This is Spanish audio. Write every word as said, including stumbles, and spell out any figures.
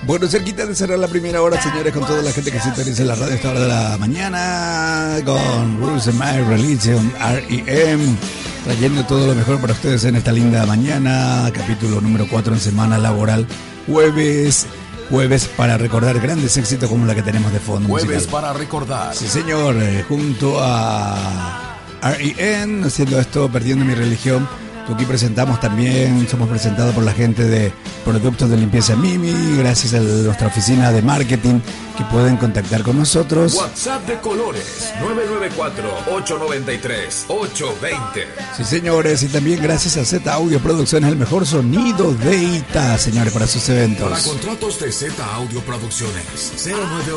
Bueno, cerquita de cerrar la primera hora, señores, con toda la gente que sintoniza la radio a esta hora de la mañana, con Rules and My Religion, R E M, trayendo todo lo mejor para ustedes en esta linda mañana, capítulo número cuatro en semana laboral, jueves, jueves para recordar grandes éxitos como la que tenemos de fondo Jueves musical. para recordar. Sí, señor, eh, junto a R E M, haciendo esto, Perdiendo mi religión. Aquí presentamos también, somos presentados por la gente de Productos de Limpieza Mimi, gracias a nuestra oficina de marketing que pueden contactar con nosotros. WhatsApp de Colores nueve nueve cuatro, ocho nueve tres, ocho dos cero. Sí, señores, y también gracias a Z Audio Producciones, el mejor sonido de Ita, señores, para sus eventos. Para contratos de Z Audio Producciones, cero nueve